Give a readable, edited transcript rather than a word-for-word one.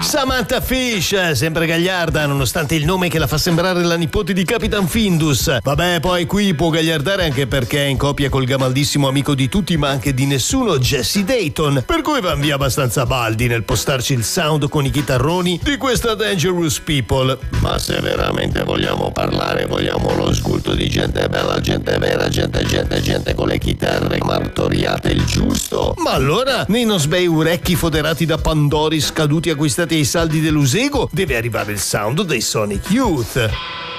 Samantha Fish, sempre gagliarda, nonostante il nome che la fa sembrare la nipote di Capitan Findus. Vabbè, poi qui può gagliardare anche perché è in coppia col gamaldissimo amico di tutti ma anche di nessuno, Jesse Dayton, per cui van via abbastanza baldi nel postarci il sound con i chitarroni di questa Dangerous People. Ma se veramente vogliamo parlare, vogliamo lo sgulto di gente bella, gente vera, gente con le chitarre martoriate il giusto. Ma allora, nei nosbei urecchi foderati da Pandori scaduti acquistati ai saldi dell'Usego, deve arrivare il sound dei Sonic Youth.